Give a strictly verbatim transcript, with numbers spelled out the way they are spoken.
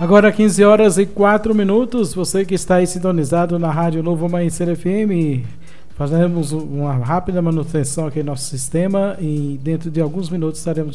Agora quinze horas e quatro minutos, você que está aí sintonizado na Rádio Novo Amanhecer F M, fazemos uma rápida manutenção aqui no nosso sistema e dentro de alguns minutos estaremos